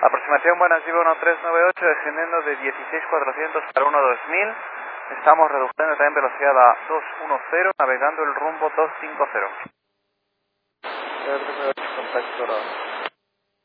Aproximación buenas, Viva 1398, descendiendo de 16400 para 12000. Estamos reduciendo también velocidad a 210, navegando el rumbo 250. Contacto.